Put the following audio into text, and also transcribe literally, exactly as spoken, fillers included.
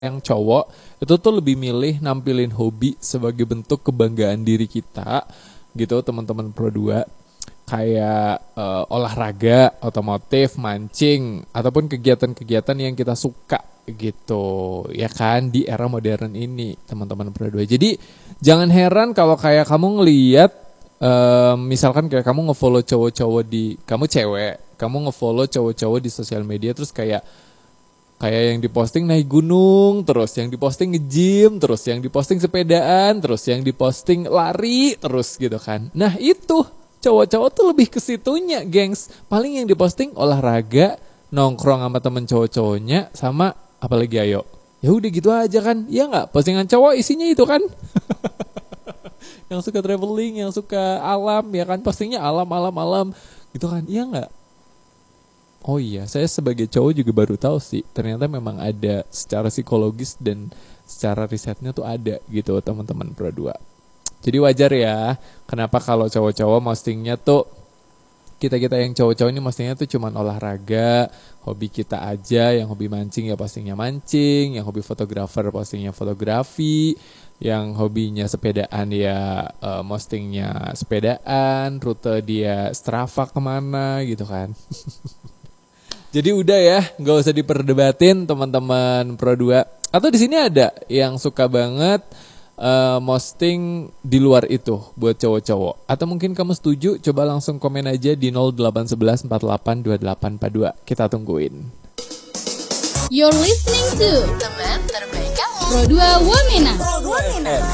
yang cowok itu tuh lebih milih nampilin hobi sebagai bentuk kebanggaan diri kita gitu teman-teman Pro dua, kayak uh, olahraga, otomotif, mancing ataupun kegiatan-kegiatan yang kita suka gitu ya kan di era modern ini teman-teman Pro dua. Jadi jangan heran kalau kayak kamu ngelihat uh, misalkan kayak kamu ngefollow cowok-cowok di, kamu cewek, kamu ngefollow cowok-cowok di sosial media terus kayak Kayak yang diposting naik gunung, terus yang diposting nge-gym, terus yang diposting sepedaan, terus yang diposting lari, terus gitu kan. Nah itu, cowok-cowok tuh lebih ke situnya, gengs. Paling yang diposting olahraga, nongkrong sama temen cowok-cowoknya, sama apalagi ayo. Ya udah gitu aja kan, ya nggak? Postingan cowok isinya itu kan. Yang suka traveling, yang suka alam, ya kan? Postingnya alam, alam, alam, gitu kan? Iya nggak? Oh iya, saya sebagai cowok juga baru tahu sih, ternyata memang ada secara psikologis dan secara risetnya tuh ada gitu teman-teman Pro dua. Jadi wajar ya, kenapa kalau cowok-cowok postingnya tuh, kita-kita yang cowok-cowok ini postingnya tuh cuman olahraga, hobi kita aja, yang hobi mancing ya postingnya mancing, yang hobi fotografer postingnya fotografi, yang hobinya sepedaan ya uh, postingnya sepedaan, rute dia Strava kemana gitu kan. Jadi udah ya, nggak usah diperdebatin teman-teman Pro dua. Atau di sini ada yang suka banget uh, posting di luar itu buat cowok-cowok. Atau mungkin kamu setuju, coba langsung komen aja di nol delapan satu satu empat delapan dua delapan empat dua. Kita tungguin. You're listening to teman terbaik kamu Pro dua Womena.